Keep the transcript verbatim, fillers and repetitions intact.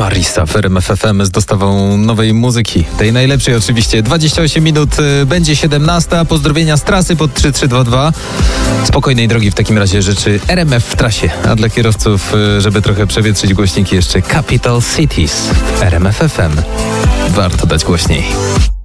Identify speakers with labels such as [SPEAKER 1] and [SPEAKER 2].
[SPEAKER 1] Marisa w R M F F M z dostawą nowej muzyki. Tej najlepszej oczywiście. dwadzieścia osiem minut, będzie siedemnasta. Pozdrowienia z trasy pod trzy trzy dwa dwa. Spokojnej drogi w takim razie życzy R M F w trasie. A dla kierowców, żeby trochę przewietrzyć głośniki, jeszcze Capital Cities w R M F F M. Warto dać głośniej.